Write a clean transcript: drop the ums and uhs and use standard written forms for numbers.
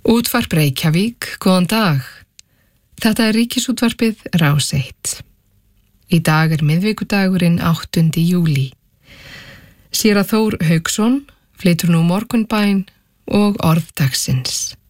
Útvarp Reykjavík, góðan dag. Þetta er Ríkisútvarpið Rás 1. Í dag er miðvikudagurinn 8. júlí. Séra Þór Hauksson flytur nú morgunbæn og orð dagsins.